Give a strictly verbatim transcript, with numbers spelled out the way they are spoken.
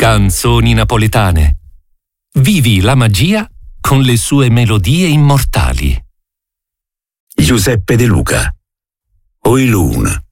Canzoni napoletane. Vivi la magia con le sue melodie immortali. Giuseppe De Luca. Oi Luna.